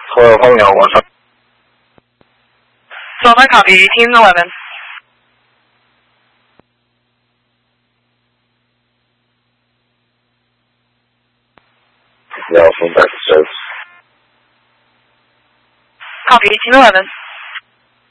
Hello, Romeo, what's up? Silver copy, 1811. Nelson, back to service. Copy, 1811.